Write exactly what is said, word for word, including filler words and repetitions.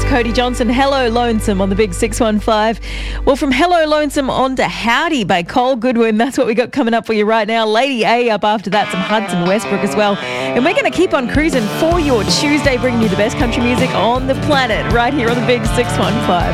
Cody Johnson. Hello, Lonesome on the Big six one five. Well, from Hello, Lonesome on to Howdy by Cole Goodwin. That's what we got coming up for you right now. Lady A up after that, some Hudson Westbrook as well. And we're going to keep on cruising for your Tuesday, bringing you the best country music on the planet right here on the Big six one five.